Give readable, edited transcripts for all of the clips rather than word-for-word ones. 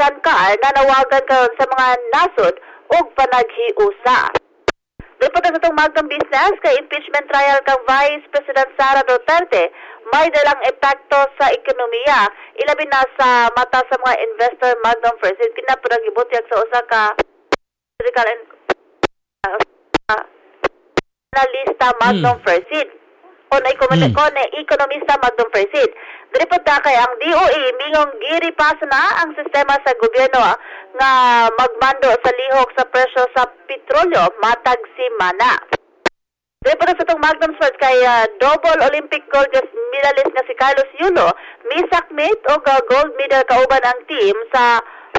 Shankar na nawagan karon sa mga nasod ug panaghiusa. Report sa itong Magnum Business kay impeachment trial kang Vice President Sara Duterte may dalang epekto sa ekonomiya, ilabi na sa mata sa mga investor. Magnum First pinapurang gibutyag sa usa ka analista Magnum First o na ekonomista Magnum First. Report na kay ang DOE mingong giripasa na ang sistema sa gobyerno nga magmando sa lihok sa presyo sa petrolyo matag simana. Report sa itong Magnum Sports kay double Olympic gold medalist nga si Carlos Yulo, misakmit o gold medal kauban ang team sa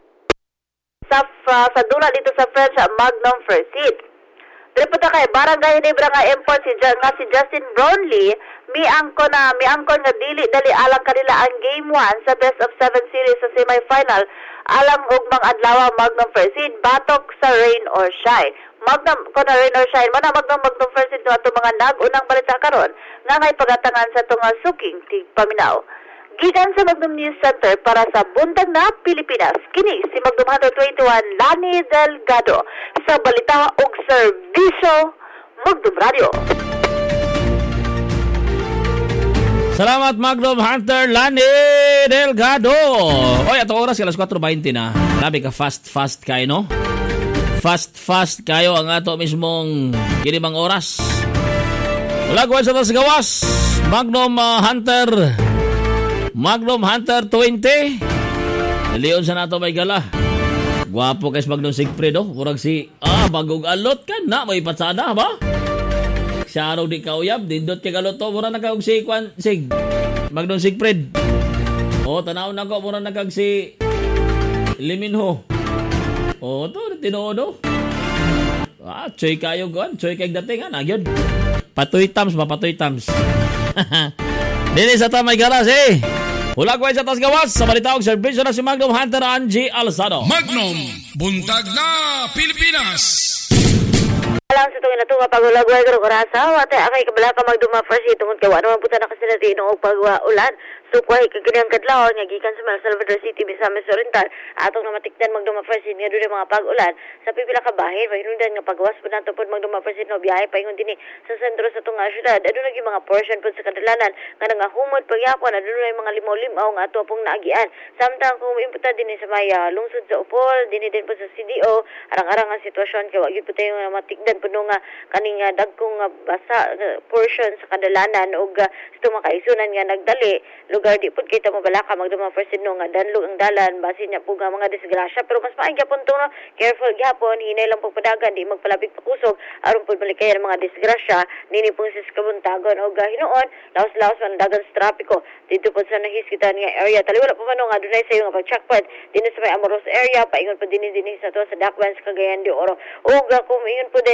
dula dito sa French Magnum First. Report kay Barangay Ginebra nga import si Justin Brownlee miangkon nga dili dali alang kanila ang game 1 sa best of 7 series sa semifinal alang og mga adlaw Magnum First batok sa rain or shine. Magnum rain or shine man Magnum First ito ato mga nag-unang balita karon nga ngay pagatangan sa tunga suking tigpaminaw. Gikan sa Magnum News Center para sa Buntag na Pilipinas, kini si Magnum 121 Lani Delgado sa balita ug serbisyo Magnum Radio. Salamat Magnum Hunter Lani Delgado. Oy, ato oras alas 4:20 na. Labi ka fast kayo, no? Fast kayo ang ato mismong kinibang oras. Wala ko sa gawas. Magnum Hunter 20. Leon sa nato may gala. Gwapo kay Magnum Sigfredo. Murag si bagong alot ka na may patsada ba? Siya araw di kauyab, dindot kay galot to. Murag nakaog si Magnum Sigfred. Tanaw na ko murag nakag si Liminho. To tinuod. Choy kayo gon, choy kay dating nagyod. Patoy tams. Dili sa tamay galas Hula ko sa tas gawas sa balita og serbisyo na si Magnum Hunter Angie Alzado. Magnum Buntag na Pilipinas. Alam sa itong inatunga pag-ulagway karong orasa, wate akay kabala ka magduma first tungod kay wala man puta na kasi natin og pag-ulan. Sukway kaganyang kadlaw nga gikan sa San Salvador City, Misamis Oriental atong namatikdan magduma first nga dunay mga pag-ulan sa pipila ka bahin pahinungdan nga pagwas pud nato pud magduma first no biyahe paingon dinhi sa sentro sa tunga syudad. Aduna gyud mga portion pud sa kadalanan nga nangahumot pagyapon aduna mga limaw-limaw nga ato pong naagian. Samtang kung imputa dinhi sa Maya lungsod sa Upol, dinhi din pud sa CDO, arang-arang ang sitwasyon kay wa gyud pud tayo matikdan pud nga kaning dagkong basa portion sa kadalanan ug sa makaisunan nga nagdali lugar di pud kita mabalaka magduma first no nga danlog ang dalan basin niya pug mga disgrasya pero mas maayong gyapon to no careful gyapon hinay lang pagpadagan di magpalabig pakusog aron pud malikayan mga disgrasya nini pong sis kabuntagon ug hinuon lawas-lawas man dagan sa trapiko dito pud sa nahiskitan nga area taliwala pa man nga dunay sayo nga pag-checkpoint dinhi sa may Amoros area paingon pud dinhi sa to sa Dakban sa Cagayan de Oro ug kung ingon pud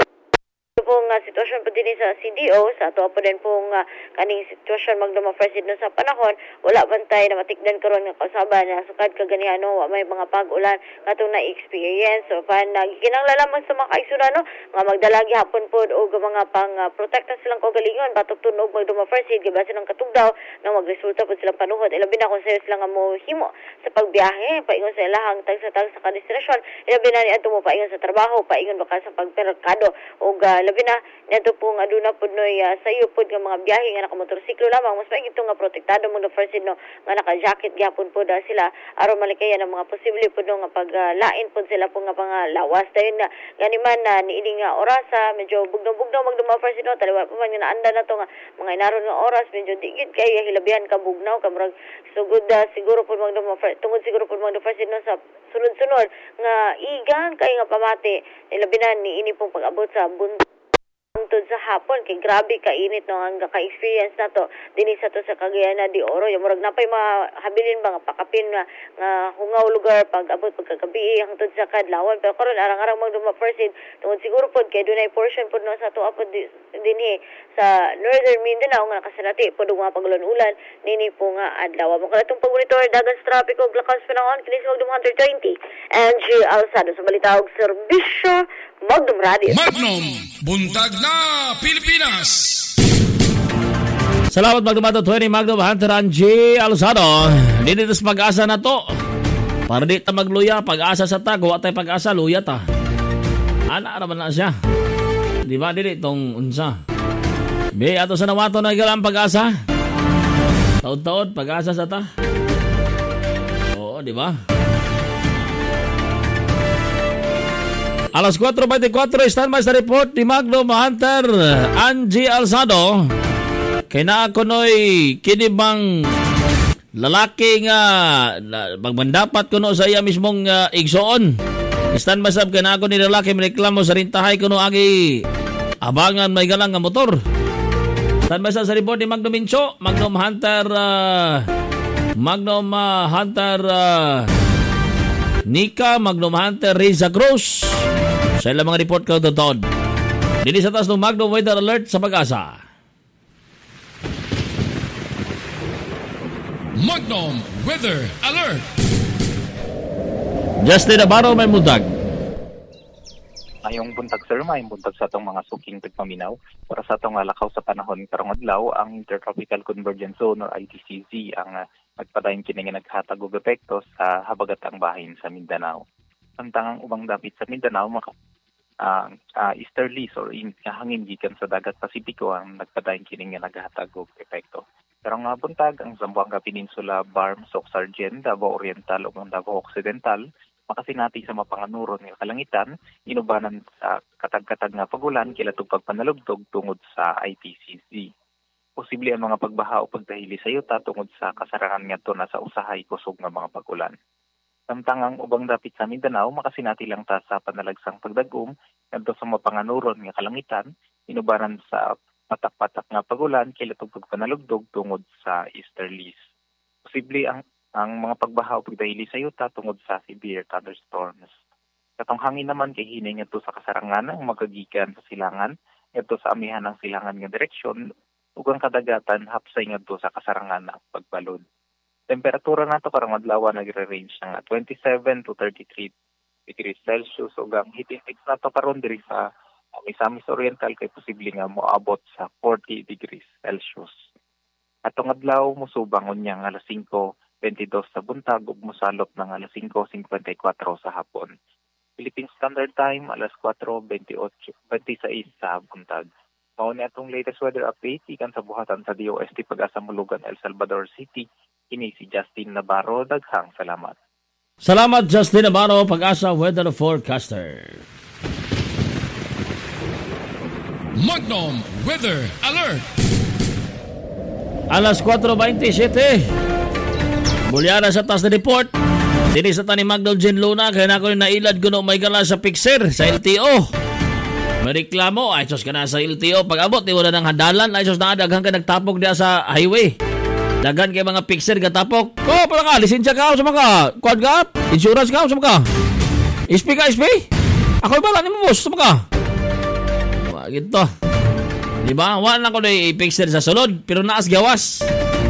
pong sitwasyon po din sa CDO sa ato po din pong kaning sitwasyon magduma first no sa panahon wala bantay na matikdan karon nga kausaban na sukad kaganihan no may mga pag-ulan katong na experience so pan ginanglalamang sa mga kaisuran no nga magdala gihapon pod og mga pang protekta silang kaugalingon batok tunog magduma first gibasin ng katugdaw na magresulta pod silang panuhod ilabi na kung sayo sila nga mohimo sa pagbiyahe paingon sa ilahang tagsa-tag sa kadestinasyon ilabi na ni adto mo paingon sa trabaho paingon baka sa pagmerkado og labi na neto pong aduna pud noy sayo pud nga mga biyahe nga nakamotorsiklo lamang mas maigi nga protektado mo no first no nga naka-jacket gyapon pud sila aron malikayan ang mga posible pud nga paglain pud sila pong nga panglawas dayon na ganiman na niining nga orasa medyo bugnaw magduma first no taliwa pa man nga naanda na to nga mga inaron nga oras medyo digid kay hilabihan ka bugnaw kamurag sugod siguro pud magduma first tungod siguro pud magduma first no sa sunod-sunod nga igang kay nga pamati ilabi na niini pong pag-abot sa tungtod sa hapon kay grabe kainit no ang ka-experience na to dinhi sa to sa Cagayan de Oro yung murag napay mahabilin ba nga pakapin nga hungaw lugar pag abot pagkagabi hangtod sa kadlawon pero karon arang-arang magduma first tungod siguro pod kay dunay portion pod no sa to apod dinhi sa Northern Mindanao nga kasanati pod mga pagulon-ulan nini po nga adlaw mo kada tong pag-monitor dagan sa trapiko ug lakas panahon kini sa Magdum 120 Angie Alzado sa balita og serbisyo Magnum Radio. Magnum Buntag na Pilipinas. Salamat Magnum 20 Magnum Hunter Angie Alzado. Dito sa pag-asa na to. Para di ta magluya, pag-asa sa ta, gawa tayo pag-asa, luya ta. Ana naman na siya. Di ba, dili itong unsa. Be, ato sa nawato na galang pag-asa. Taod-taod, pag-asa sa ta. Oo, di ba? Alas 4:24, standby sa report ni Magno Hunter Angie Alzado. Kay na ako no'y kinibang lalaki nga magmandapat ko no sa iya mismong igsoon. Standby sab kay na ako ni lalaki reklamo sa rintahay ko no agi abangan may galang nga motor. Standby sa report ni Magno Mincho, Magno Hunter Nika, Magnum Hunter Riza Cruz. Sa ilang mga report ko doon. Dili sa taas ng Magnum Weather Alert sa Pag-asa. Magnum Weather Alert. Justin Navarro, may muntag. Mayong buntag sir, mayong buntag sa atong mga suking tagpaminaw. Para sa atong lakaw sa panahon karong adlaw, ang Intertropical Convergence Zone or ITCZ ang nagpadayon kini nga naghatag og epekto sa habagatang bahin sa Mindanao. Samtang ang ubang dapit sa Mindanao easterlies or hangin gikan sa dagat Pasipiko ang nagpadayon kini nga naghatag og epekto. Karong buntag ang Zamboanga Peninsula, Barm, Soc-Sargen, Davao Oriental ug Davao Occidental makasinati sa mapanganuron nga kalangitan inubanan sa katag-katag nga pagulan kilatog pagpanalugdog tungod sa ITCZ. Posible ang mga pagbaha o pagdahili sa yuta tungod sa kasarangan ngadto na sa usahay kusog nga mga pagulan. Samtang ang ubang dapit sa Mindanao makasinati lang ta sa panalagsang pagdagom ngadto sa mapanganuron nga kalangitan inubanan sa patak-patak nga pagulan kilatog pagpanalugdog tungod sa easterlies. Posible ang mga pagbaha o pagdahili sa yuta tungod sa severe thunderstorms. Katong hangin naman kay hinay ngadto sa kasarangan ang magagikan sa silangan ngadto sa amihan ng silangan nga direksyon ug ang kadagatan hapsay ngadto sa kasarangan ng pagbalod. Temperatura nato karong adlaw nagre-range ng 27 to 33 degrees Celsius ug ang heat index nato karon diri sa Misamis Oriental kay posible nga moabot sa 40 degrees Celsius. Atong adlaw mosubangon niya nga alas 5:22 sa buntag ug mosalop ng alas 5:54 sa hapon. Philippine Standard Time alas 4:26 sa buntag. Mao ni atong latest weather update ikan sa buhatan sa DOST Pag-asa Mulugan, El Salvador City. Kini si Justin Navarro, daghang salamat. Salamat Justin Navarro, Pag-asa Weather Forecaster. Magnum Weather Alert. Alas 4:27. Bulyara sa taas na report. Dili sa tani Magno Jen Luna kaya na ako nailad ko no may gala sa Pixer sa LTO. May reklamo, ay sos ka na sa LTO. Pag abot, di wala ng hadalan, ay sos na daghang ka nagtapok diya sa highway. Dagan kay mga Pixer gatapok. Pala ka, lisensya ka, usama ka. Quad ka, insurance ka, usama ka. SP ka, SP? Ako'y bala ni mo, boss, usama ka. Wagin to. Diba? Wala na ko na i-Pixer sa sulod, pero naas gawas.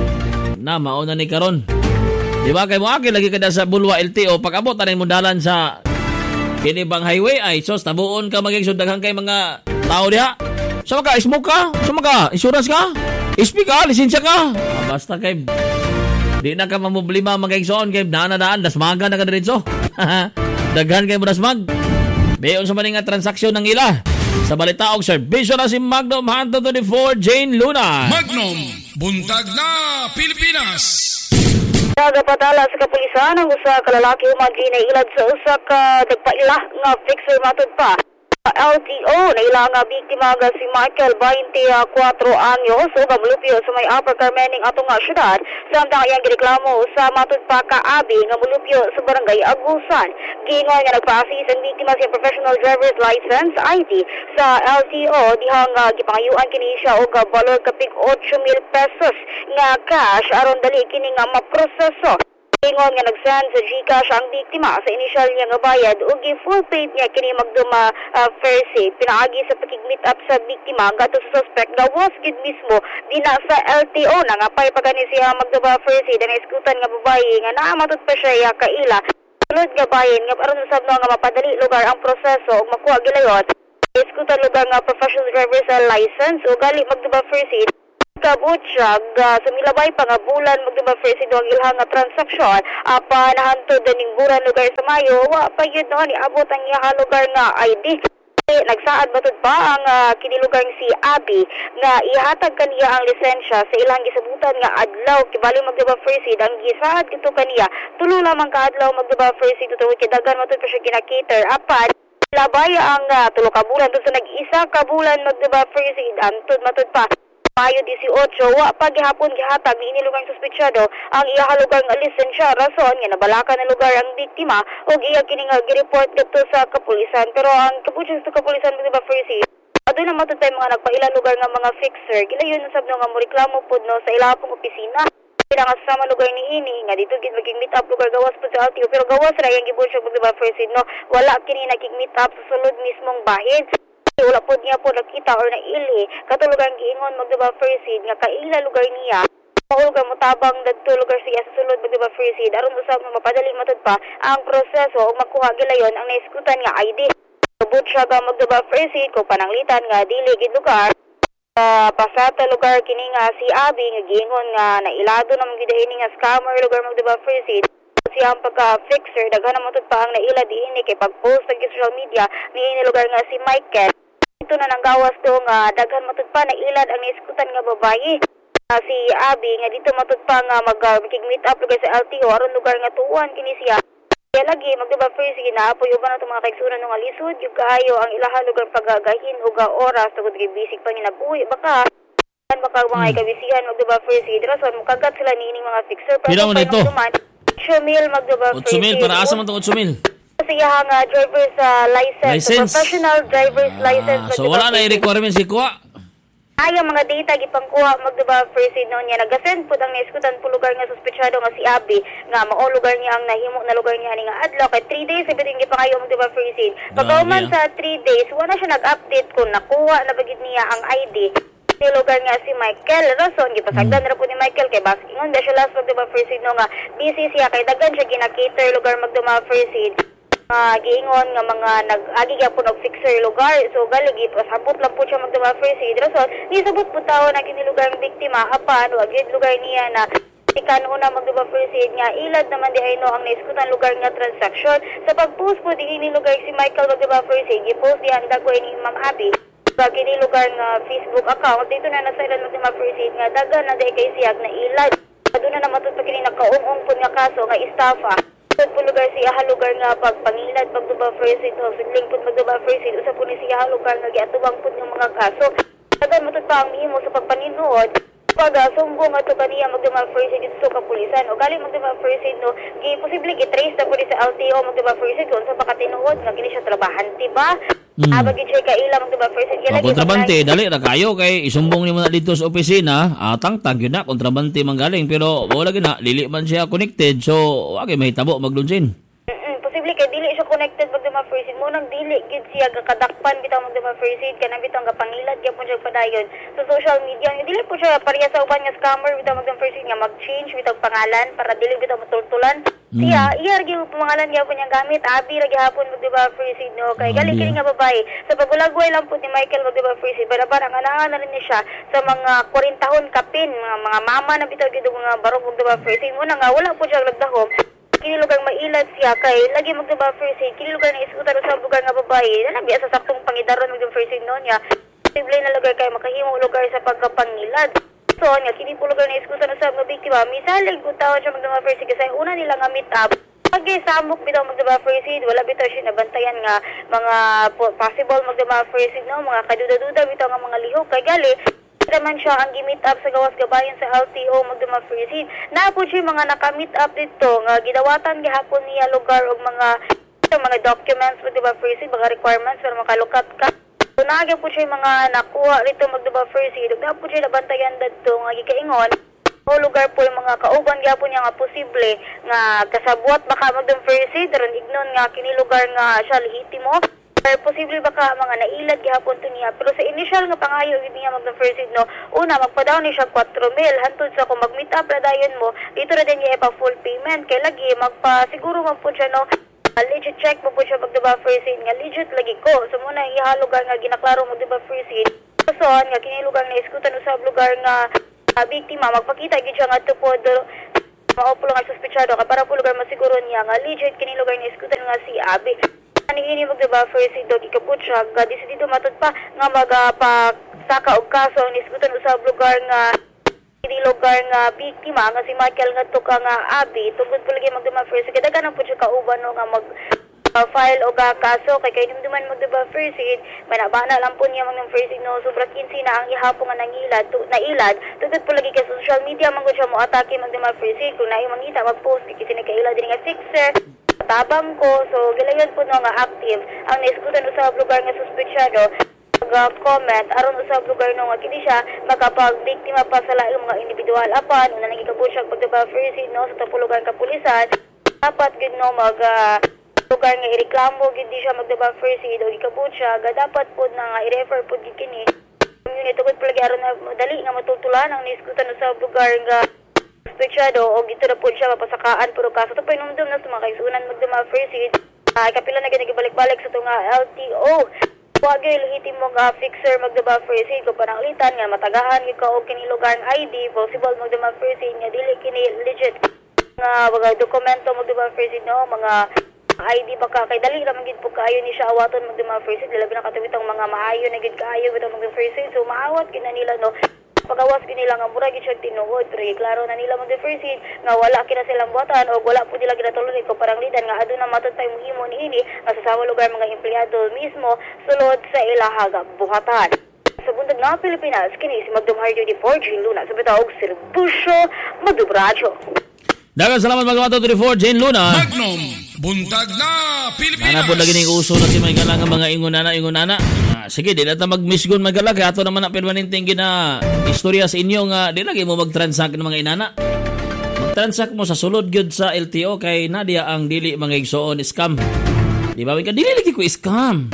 Na, mauna ni karon. Diba? Kaya mo akin, lagi ka na sa Bulwa LTO. Pag abot, tanin mo dalan sa kinibang highway, ay sos, tabuon ka maging daghang kay mga tao diha. Usama ka, smoke ka, usama ka, insurance ka. SP ka, lisensya ka. Basta kay di na ka mamoblema magkaigsoon kay daan dasmaga na ka diretso. Daghan kay mo dasmag. Bayon sa maning nga transaksyon ng ila. Sa balitaog serbisyo na si Magnum Hunter 24 Jane Luna. Magnum Buntag na Pilipinas. Nagapadala sa kapulisan ang usa ka lalaki humagi na ilad sa usa ka nagpaila nga fixer matud pa. LTO na ilang biktima nga si Michael 24 anyos o gamulupyo sa may Upper Carmening atong nga syudad samtang iyang gireklamo sa matud pa ka abi nga mulupyo sa barangay Agusan. Giingon nga nagpa-assist ang biktima sa professional driver's license ID sa LTO dihang gipangayuan kini siya og balor kapig 8,000 pesos nga cash aron dali kini nga maproseso. Ingon nga nag-send sa GCash ang biktima sa inisyal niya nga bayad ug gi-full paid niya kini magduma Fersi. Pinaagi sa pakig-meet up sa biktima ngadto sa suspect nga was gid mismo dina sa LTO na nga pay pagani siya magduma Fersi dana iskutan nga babayi nga naamatot pa siya kaila. Sulod nga bayin nga aron usab nga mapadali lugar ang proseso ug makuha gilayot. Iskutan lugar nga professional driver's license ug gali magduma Fersi Kabutyag, sumilabay pa nga bulan magdiba first ito ang ilhang nga transaksyon apa nahantod ning buran lugar sa Mayo wa pa yun noon iabot ang iya lugar nga ID. Nagsaad matod pa ang kinilugar si Abby nga ihatag kaniya ang lisensya sa ilang gisabutan nga adlaw kibali magdiba first ang gisaad kito kaniya tulo lamang ka adlaw magdiba first tungod kay daghan matod pa siya ginakater apan labay ang tulo ka bulan tud sa nag-isa ka bulan magdiba first antod matod pa Mayo 18, wa pa gihapon gihatag ni inilugang suspetsyado ang iyahalugang lisensya rason nga nabalaka na lugar ang biktima o iya kini nga gi-report dito sa kapulisan pero ang kapulisan sa kapulisan diba first adto na matod tay mga nagpailan lugar nga mga fixer gilayon na sabno nga mo reklamo pud no sa ilahang opisina nga sa lugar ni ini nga dito gid maging meet up lugar gawas pud sa LTO pero gawas ra yang gibunsyo diba first no wala kini naging meet up sa sulod mismong bahin. Wala po niya po nakita or naili katulugang giingon magdiba first aid nga kaila lugar niya mahulugan mo tabang dadto lugar siya sa sulod magdiba first aid aron usab nga mapadali matod pa ang proseso ug magkuha gilayon ang naiskutan nga ID subot siya ga magdiba first aid kung pananglitan nga dili gid lugar pasata lugar kini nga si Abby nga giingon nga nailado na magid ini nga scammer lugar magdiba first aid siyang pagka-fixer daghan na matod pa ang naila diini kay pag-post sa social media ni lugar nga si Michael ito na nang gawas to nga daghan matod pa na ilad ang naiskutan nga babayi si Abby nga dito matod pa nga mag-meet up lugar sa LTO aron lugar nga tuwan kini siya kaya lagi magdiba first ginaapoy uban ato mga kaigsunan nga lisod yung kaayo ang ilaha lugar pagagahin ug oras tungod kay bisig pa ginabuhi baka mga ikabisihan magdiba first rason mukagat sila niining mga fixer pila mo nito 8,000 magdiba first 8,000 para asa man tong 8,000 siya nga driver's license. So, professional driver's license. So wala na i-requirement si kuha? Ay, ang mga data gipangkuha magdiba first aid noon niya. Nag-send po ang naiskutan po lugar nga suspetsyado nga si Abby nga mao lugar niya ang nahimo na lugar niya nga adlaw kay 3 days ibitin gipangayo magdiba first aid. Pagkauman sa 3 days wala siya nag-update kung nakuha na bagid niya ang ID. Ni lugar nga si Michael rason gipasagdan ra po ni Michael kay bas ingon da siya last magdiba first aid no nga busy siya kay daghan siya ginakater lugar magdiba first aid. Giingon nga mga nag-agi po nag-fixer lugar. So, galigi, pasabot lang po siya magdiba first aid. Rason, nisabot po tao na kinilugar ang biktima. Apan, wagid lugar niya na ikan una magdiba first aid niya. Ilad naman di ay no ang naiskutan lugar nga transaction. Sa pag-post po, di inilugar si Michael magdiba first aid. I-post diyan dagway ni Ma'am Abby. Kini lugar nga Facebook account. Dito na nasailan magdiba first aid nga. Dagan na di kay siyag na ilad. Doon na naman ito kini nakaung-ung po nga kaso nga istafa. Po lugar siya lugar nga pagpangilad pagduba first aid o sidling pud magduba first aid usa po ni siya lugar nga giatubang pud ng mga kaso dagan matud pa ang mihimo sa pagpaninuod pag sumbong ato kaniya magduba first aid sa kapulisan o gali magduba first aid no gi posible i-trace na pud sa LTO magduba first aid unsa pakatinuod nga kini siya trabahante ba abagi siya kaila magduba first aid lagi kontrabante dali ra kayo kay isumbong nimo na dito sa opisina tangtang yun na kontrabante manggaling pero wala gina dili man siya connected so wag mahitabo maglunsin posible kay dili siya connected magduba first aid mo nang dili gid siya gakadakpan bitaw magduba first aid kanang bitaw gapangilad gyapon siya padayon sa social media dili po siya pareha sa uban nga scammer bitaw magduba first aid nga mag-change bitaw pangalan para dili bitaw matultulan siya iyar gyud pangalan gyapon niya gamit Abby ra gyapon magduba first aid no kay gali kini nga babae sa pagulagway lang po ni Michael magduba first aid barang anahan na rin niya siya sa mga 40 tahon kapin mga mama na bitaw gyud mga barong magduba first aid mo na nga wala po siya nagdahom kinilugang mailad siya kay lagi magdiba first aid kinilugang na iskutan sa lugar nga babae na biya sa saktong pangidaron magdiba first aid noon niya posible na lugar kay makahimo lugar sa pagkapangilad so niya kini po lugar na iskutan sa mga biktima misalig ko tawad siya magdiba first aid kasi una nila nga meet up pag samok bitaw magdiba first aid wala bitaw siya nabantayan nga mga possible magdiba first aid no mga kaduda-duda bitaw nga mga lihok kay gali naman siya ang gi-meet up sa gawas gabayan sa LTO magduma first aid. Napo siya mga naka-meet up dito nga gidawatan gihapon niya lugar og mga documents magduma first aid, mga requirements para makalukat ka. So naagya po siya mga nakuha dito magduma first aid. Ug napo siya nabantayan dito nga gikaingon o lugar po yung mga kauban gyapon niya nga posible nga kasabwat baka magduma first aid ron ignon nga kini lugar nga siya lehitimo. Posible baka mga nailad gihapon to niya pero sa initial nga pangayo gid niya mag first aid no una magpa-down ni siya 4,000 hantud sa kung mag-meet up ra dayon mo dito ra din niya ipa full payment kay lagi magpa-siguro man po siya no legit check mo po siya magdiba first aid nga legit lagi ko so muna ihalugar nga ginaklaro mo diba first aid so nga kini lugar na iskutan usab lugar nga biktima magpakita gid siya ngadto pod maupulo nga suspetsado kay para po lugar masiguro niya nga legit kini lugar ni iskutan nga si Abi. Ani ini magdaba first si Dog Ikabutsa nga disidido matod pa nga magpasaka og kaso ni iskutan usab lugar nga kini lugar nga biktima nga si Michael ngadto ka nga Abi tungod po lagi magduma first kadaghanan po siya kauban no nga mag file o kaso kay dinduman magdaba first aid manabana lang po niya mga first aid no sobra 15 na ang ihapon nga nangilad nailad tugod po lagi kay social media man gud siya mo atake magdaba first aid kung naay mangita mag-post kasi nakailad din nga fixer tabang ko so gilayon po no nga active ang naiskutan usab lugar nga suspetsado comment aron usab lugar no nga kini siya makapagbiktima pa sa laing mga individual apan una nagikabot siya magdaba first aid no sa tapulugan kapulisan dapat gid no mag lugar nga ireklamo gid di siya magdaba first aid o ikabot siya dapat pod na nga i-refer pod gid kini community tugod palagi aron na dali nga matutulan ang niskutan sa lugar nga suspetsado o gito na pod siya mapasakaan pero kaso to pinumdum na sa mga kaisunan magdaba first aid kapila na gid nagibalik-balik sa to nga LTO wag lehitim mo nga fixer magdaba first aid ko pananglitan nga matagaan gid ka og kini lugar nga ID possible magdaba first aid nga dili kini legit nga mga dokumento magdaba first aid no mga ID baka kay dali ra man gid po kaayo ni siya awaton magduma first aid labi na katuwitang mga maayo na gid kaayo bitaw magduma first aid so maawat gid na nila no pagawas gid nila nga mura gid siya tinuod pero klaro na nila magduma first aid nga wala kina silang buhatan o wala po nila ginatulunan ko parang lidan nga aduna matod tay mohimo niini nga sa sawa lugar mga empleyado mismo sulod sa ilaha buhatan sa buntag na Pilipinas kini si Magdum Radio di 4 Luna sa bitaw og serbusyo Magdubradyo. Daghang salamat mga to 34 Jane Luna. Magnum, buntag na Pilipinas. Ana po lagi ning uso na si may galang mga ingonana. Sige, di na ta magmisgon magala kay ato naman ang permanenteng gina istorya sa inyo nga di lagi mo mag-transact ng mga inana. Mag-transact mo sa sulod gyud sa LTO kay nadia ang dili mga igsoon scam. Di ba ka dili lagi ko scam.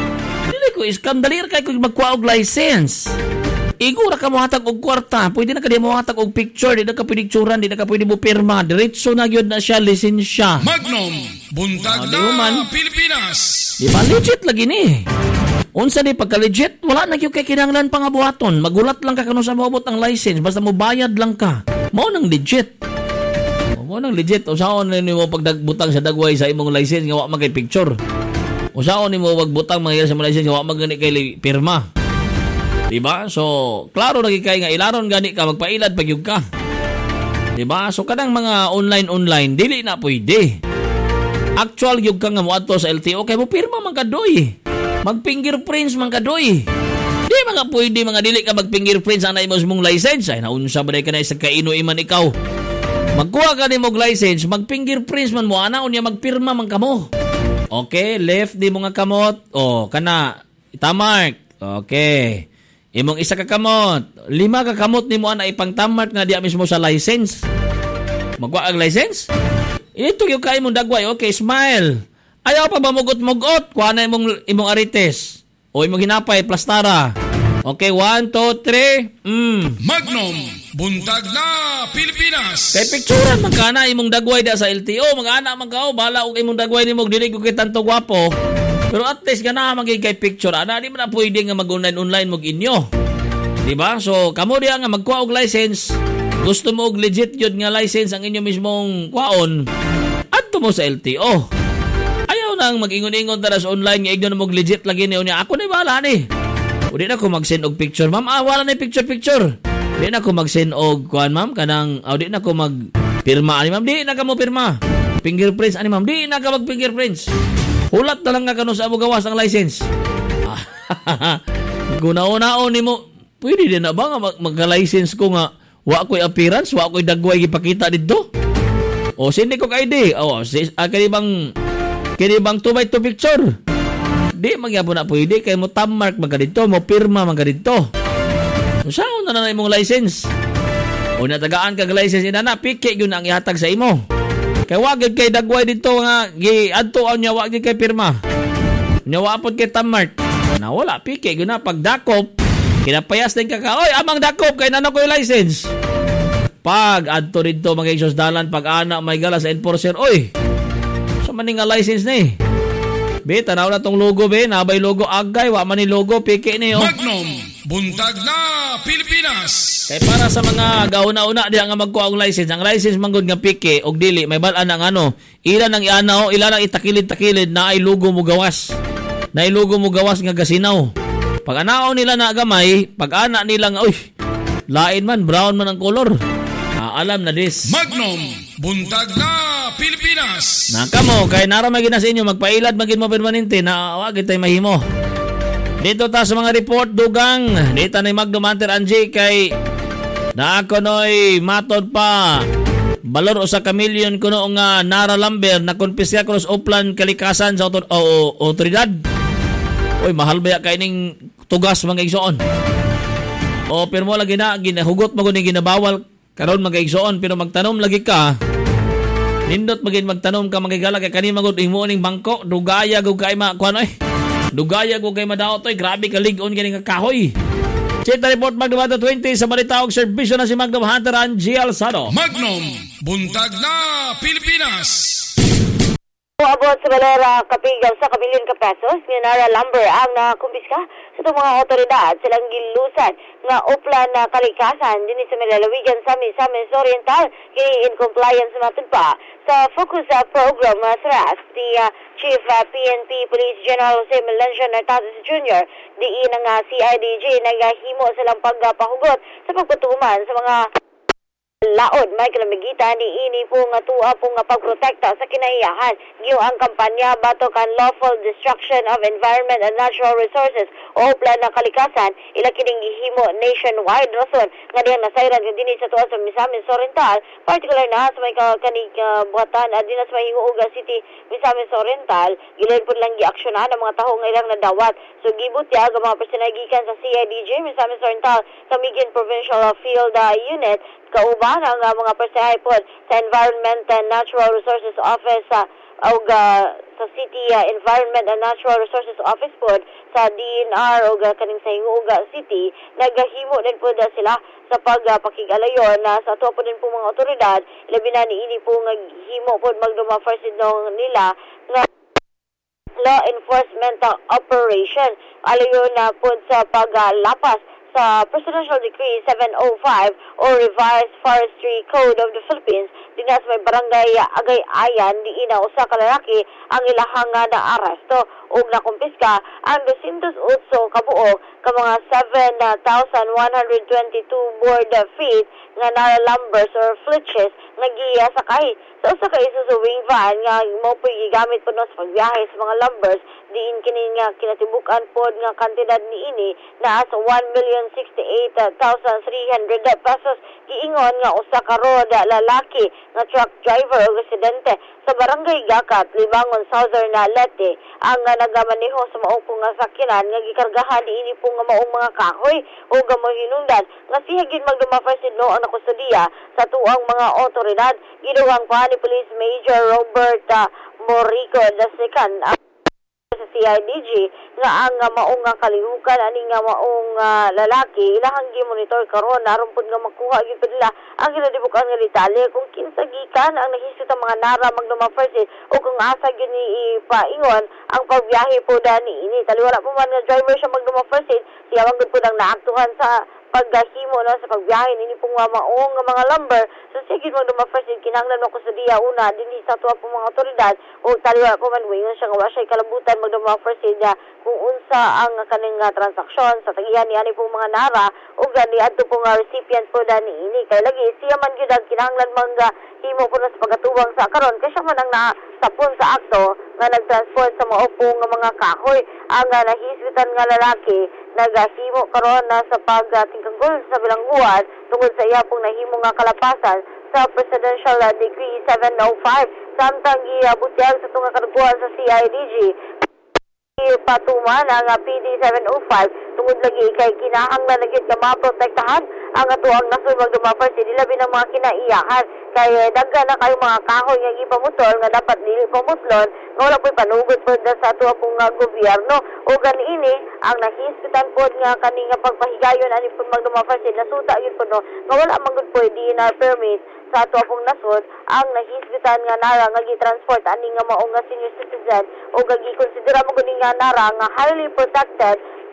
Dili ko scam dali kay ko magkuha og license. Igura ka mo hatag og kwarta, pwede na ka di mo hatag og picture, di na ka picturean, di na ka pwede mo pirma, diretso na gyud na siya lisensya. Magnum, buntag na Pilipinas. Di ba legit lagi ni? Unsa di pagka legit, wala na gyud kay kinahanglan pa nga buhaton, magulat lang ka kano sa moabot ang license, basta mo bayad lang ka. Mao nang legit. Mao nang legit, usaon nimo pagdagbutang sa dagway sa imong license nga wa magay picture. Usaon nimo wagbutang mga sa license nga wa magani kay pirma. Diba? So, klaro lagi kay nga ilaron gani ka magpailad pagyug ka. Diba? So, kadang mga online dili na pwede. Actual gyud ka nga mo adto sa LTO kay mo pirma man kadoy. Mag-fingerprints man kadoy. Di mga pwede mga dili ka mag-fingerprints ana imong mong license ay naunsa ba ka na sa kaino-iman ikaw. Magkuha ka ni mong license, mag-fingerprints man mo ana unya magpirma man kamo. Okay, left di mo nga kamot. Oh, kana itamark. Okay. Imong isa ka kamot, 5 ka kamot nimo ana ipang tamart nga diya mismo sa license. Magwa ang license? Ito yung kay mong dagway, okay, smile. Ayaw pa ba mugot-mugot? Kuha na imong arites. O imong hinapay, plastara. Okay, 1, 2, 3. Magnum, buntag na Pilipinas. Kay picturean man kana imong dagway da sa LTO, mga anak man kao, bahala og imong dagway nimo dili ko kay tanto gwapo. Pero at least gana magiging kay picture ana di man na pwede nga mag-online mog inyo. Di ba? So kamo diha nga magkuha og license, gusto mo og legit yun nga license ang inyo mismong kwaon, adto mo sa LTO. Ayaw nang mag-ingon-ingon tara sa online nga igno na mog legit lagi niyo niya. Ako na bahala ni. O di na ko mag-send og picture, ma'am. Wala na picture. Di na ko mag-send og kuan, ma'am, kanang di na ko mag-pirma ani, ma'am. Di na ka mo pirma. Fingerprints ani, ma'am. Di na ka mag-fingerprints. Hulat na lang nga kano sa amo gawas ang license. Gunaon-naon nimo. Pwede din na ba nga mag-license ko nga wa ko'y appearance, wa ko'y dagway gipakita dito? O sindi ko ka ID. O kani bang 2x2 picture? Di magyabo na pwede kay mo tammark magka dito, mo pirma magka dito. Saan na imong license? O natagaan kag license ina na piki gyud ang ihatag sa imo. Kay wagid kay dagway dito nga giadto nya wagid kay pirma. Nya wapod kay tammark. Na wala piki gyud na pagdakop. Kinapayas din ka oy amang dakop kay nano ko yung license. Pag adto dito mga isos dalan pag ana may gala sa enforcer oy. Sa maning nga license ni. Be tanaw na tong logo be, nabay logo agay wa man ni logo piki ni oh. Magnum, buntag na Pilipinas. Kay para sa mga gauna-una diha nga magkuha og license, ang license manggod nga piki og dili may bal-an ang ila nang ianaw, ila nang itakilid-takilid na ay lugo mo gawas. Na ilugo mo gawas nga gasinaw. Pag anaw nila na gamay, pag ana nila nga lain man brown man ang kolor. Alam na dis. Magnum, buntag na Pilipinas. Nakamo kay nara magina sa inyo magpailad magin mo permanente na wa gitay mahimo. Dito ta sa mga report dugang, dito na Magnum Hunter Angie kay na ako no'y matod pa balor usa ka milyon kuno nga Nara Lumber na konpiska cross upland kalikasan sa otoridad. Oy mahal ba kay ning tugas mga igsoon? O pero mo lagi na ginahugot mo kuning ginabawal karon mga igsoon pero magtanom lagi ka. Nindot magin magtanom ka magigala kay kani magud imo ning bangko dugaya gug kay kuan dugaya gug kay madaot oy grabe ka lig-on kini nga kahoy. Cheta report Magnum Hunter 20 sa balitaog serbisyo na si Magnum Hunter Angie Alzado. Magnum, buntag na Pilipinas. Abot sa balera kapigaw sa kabilin ka pesos, ni Nara Lumber ang nakumpiska sa itong mga otoridad silang gilusan nga uplan na kalikasan din sa Malalawigan sa Misamis Oriental kini in compliance natin pa sa focus program sa RAS the Chief PNP Police General Jose Melencio Nartates Jr. diin ang CIDG naghimo silang pagpahugot sa pagpatuman sa mga laod may kalamigitan ni ini po nga tuwa po nga pagprotekta sa kinaiyahan giyo ang kampanya batok ang lawful destruction of environment and natural resources o plan ng kalikasan ila kining gihimo nationwide rason nga diyang nasayran nga dinhi sa tuwa sa Misamis Oriental particular na sa may kanig buhatan at dinas may Hinguuga City Misamis Oriental gilan po lang giaksyonan ang mga taho nga ilang nadawat so gibot ya ang mga personagikan sa CIDG Misamis Oriental Camiguin Provincial Field Unit kauban ang mga personahe po sa Environment and Natural Resources Office sa City Environment and Natural Resources Office po sa DNR o kaning sa Hinguuga City nagahimo din po sila sa pagpakigalayon na sa ato po din po mga otoridad labi na niini po nga himo po magduma first nila nga law enforcement operation alayon na po sa paglapas sa Presidential Decree 705 or Revised Forestry Code of the Philippines dinas may barangay Agay-Ayan diina usa ka lalaki ang ilahang na aresto ug nakumpiska ang 208 kabuo ka mga 7,122 board feet nga Nara lumbers or flitches nga giyasakay sa usa ka Isuzu wing van nga mo gigamit po sa pagbiyahe sa mga lumbers diin kini nga kinatibukan pod nga kantidad niini na sa 1,068,300 pesos giingon nga usa ka road lalaki nga truck driver o residente sa barangay Gakat, Libangon, Southern Leyte ang nagamaneho sa maupong nga sakyanan nga gikargahan diini po nga maong mga kahoy o gamo hinungdan nga siya gid magdumafasid no ang nakustudiya sa tuang mga otoridad gidugang pa ni Police Major Robert Morico II sa CIDG nga ang maong nga kalihukan ani nga maong lalaki ilahang gi-monitor karon aron pud nga makuha gyud nila ang ginadibukan nga detalye kung kinsa gikan ang nahisut ang mga Nara magdumafasid o kung asa gyud ni ipaingon ang pagbiyahe po dani ini taliwala po man nga driver siya magdumafasid siya man gud pud ang naaktuhan sa paghimo no sa pagbiyahe nini pong maong nga mga lumber so sige mo dumafasid kinahanglan mo ko sa diya una dinhi sa tuwa po mga otoridad o taliwala po man wingon siya nga wa siya kalabutan magdumafasid kung unsa ang kaning transaksyon sa tagihan ni ani pong mga Nara o gani adto po nga recipient po dani ini kay lagi siya man gyud ang kinahanglan mangga himo po na sa pagkatubang sa karon kay siya man ang nasapon sa akto nga nagtransport sa maupong nga mga kahoy ang nahisbitan nga lalaki nagahimo karon na sa pagtingkagol sa bilangguan tungod sa iya pong nahimo nga kalapasan sa Presidential Decree 705 samtang giabutyag sa tunga karguhan sa CIDG patuman ang PD 705 tungod lagi kay kinahanglan lagi nga maprotektahan ang atuang nasud magdumafasid labi ng mga kinaiyahan kay daghan na kayo mga kahoy nga ipamutol nga dapat dili pamutlon nga wala po'y panugod po sa atua pong gobyerno o ganiini ang nahispitan po nga kaning pagpahigayon ani po magdumafasid nasuta yun po no nga wala manggod po DNR permit sa atua pong nasud ang nahisbitan nga Nara nga gi-transport ani nga maong nga senior citizen o gagi konsidera mo kuning nga Nara nga highly protected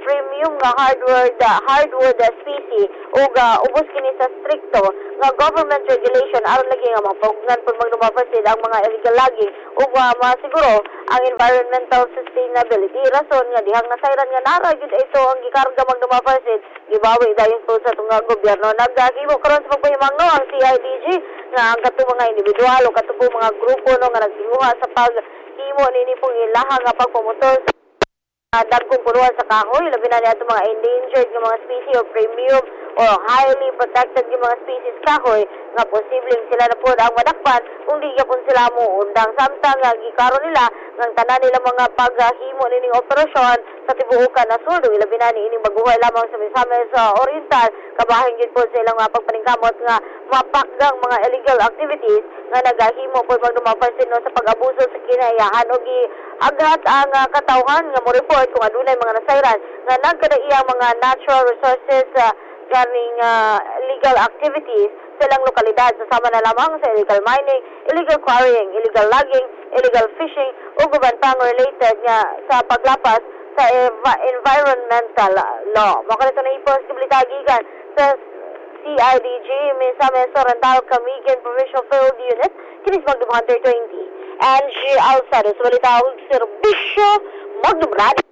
premium nga hardwood species ug ubos kini sa stricto nga government regulation aron lagi nga mapaugngan pag magdumafasid ang mga illegal logging ug masiguro ang environmental sustainability. Rason nga dihang nasayran nga nara gyud ito ang gikarga magdumafasid gibawi dayon po sa tunga gobyerno. Nagdagimo karon sa pagpahimangno ang CIDG nga ang katong mga individual o katong mga grupo no nga nagtinguha sa paghimo nini pong ilaha nga pagpamotor sa dagkong punuan sa kahoy, labi na niya mga endangered ng mga species o premium o highly protected ng mga species kahoy nga posibleng sila na po ang madakpan kung di ka po sila muundang. Samtang gikaro nila ng tanan nila mga paghimo nining operasyon sa tibuukan na suldo, labi na nining maguhay lamang sa Misamis Oriental, kabahin yun po sa ilang pagpaningkamot nga mapakgang mga illegal activities nga nagahimo po magdumapansin no, sa pag-abuso sa kinayahan o aghat ang katawhan nga mo report kung adunay mga nasayran nga nagkadaiyang mga natural resources ganing illegal activities sa ilang lokalidad sama na lamang sa illegal mining, illegal quarrying, illegal logging, illegal fishing o gubantang related nga sa paglapas sa environmental law. Makalito na iposibilita gikan sa CIDG Misamis Oriental Camigan Provincial Field Unit kinis Magnum Hunter 20 Angie Alzado sa balita og serbisyo Magnum Radio.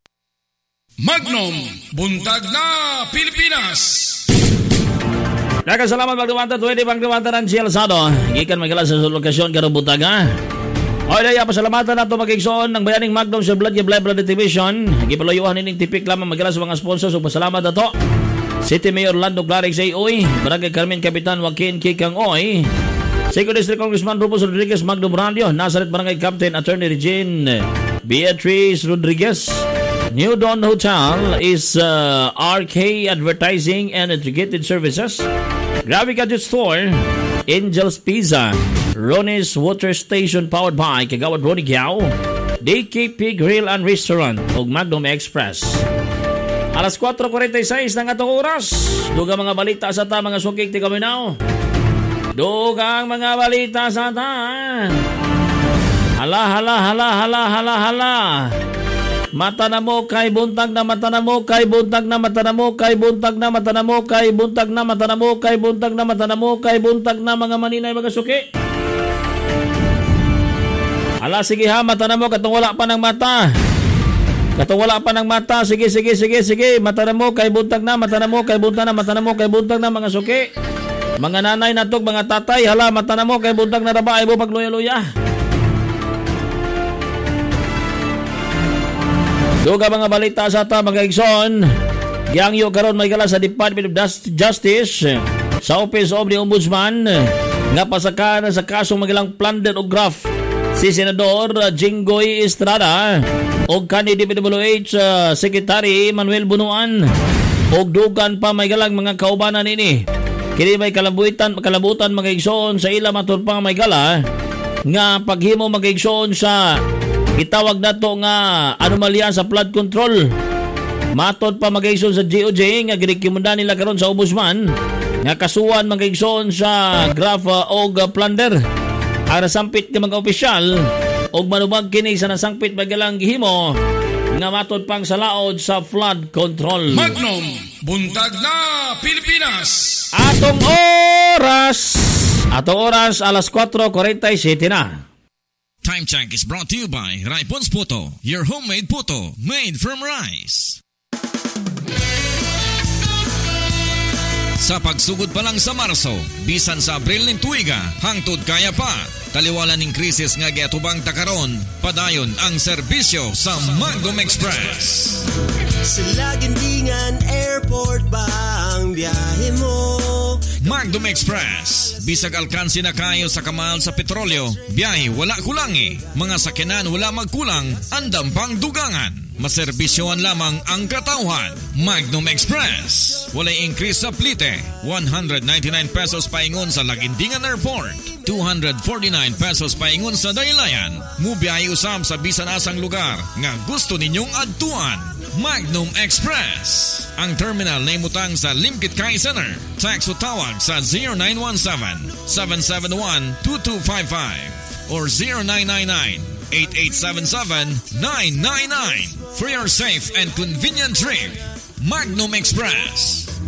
Magnum, buntag na Pilipinas. Salamat Magnum Hunter 20 Magnum Hunter Angie Alzado. Gikan magala sa lokasyon karong buntag ha. O daya pasalamatan nato magigsoon ng bayaning Magnum sa Blood Division. Gipalayuhan nining tipik lamang magala sa mga sponsors ug pasalamat nato. City Mayor Lando Clarix A.O.Y. Barangay Carmen Kapitan Joaquin Kikang Oy. Second District Congressman Rufus Rodriguez Magnum Radio. Nazareth Barangay Captain Attorney Regine Beatrice Rodriguez. New Dawn Hotel is RK Advertising and Integrated Services. Graphic Gadget Store. Angel's Pizza. Ronnie's Water Station powered by Kagawad Ronnie Giao. DKP Grill and Restaurant ug Magnum Express. Alas 4:46 ng atong oras. Dugang mga balita sa ta mga sukik ti kaminaw. Dugang mga balita sa ta. Hala. Mata na mo kay buntag na mata na mo kay buntag na mata na mo kay buntag na mata na mo kay buntag na mata na mo kay buntag na mata na mo kay buntag na mga maninay mga suki. Hala sige ha, mata na mo katong wala pa ng mata. Katong wala pa ng mata. Sige. Mata na mo kay buntag na mata na mo kay buntag na mata na mo kay buntag na mga suki. Mga nanay natog mga tatay, hala mata na mo kay buntag na raba ay mo pagluya-luya. Duga mga balita sa ta mga igsoon. Giyangyo karon may gala sa Department of Justice sa Office of the Ombudsman nga pasaka na sa kasong magilang plunder o graft si Senador Jinggoy Estrada o kanhi DPWH Secretary Manuel Bunuan o dugan pa may galang mga kaubanan ini. Kini may kalabutan mga igsoon sa ila maturpang may gala nga paghimo mga igsoon sa itawag nato nga anomalya sa flood control. Matod pa mag-igsoon sa GOJ nga ginikimundan nila karon sa Ombudsman nga kasuhan mag-igsoon sa graft o plunder. Ang nasampit ng mga opisyal o manubag kini sa nasangpit magalang gihimo nga matod pang salaod sa flood control. Magnum, buntag na Pilipinas. Atong oras alas 4:47 na. Time check is brought to you by Raipons Puto, your homemade puto made from rice. Sa pagsugod pa lang sa Marso, bisan sa Abril ning tuiga, hangtod kaya pa. Taliwalan ning krisis nga giatubang takaron, padayon ang serbisyo sa Magnum Express. Sa Lagandingan Airport ba ang biyahe mo? Magnum Express. Bisag alkansi na kayo sa kamal sa petrolyo, biyahe wala kulangi. Mga sakyanan wala magkulang, andam pang dugangan. Maserbisyohan lamang ang katawhan. Magnum Express. Walay increase sa plite. 199 pesos paingon sa Lagindingan Airport. 249 pesos paingon sa Daylayan. Mubiyahe usam sa bisan asang lugar nga gusto ninyong adtuan. Magnum Express. Ang terminal na imutang sa Limkit Kai Center. Tax o tawag sa 0917-771-2255 or 0999-8877-999. For your safe and convenient trip, Magnum Express.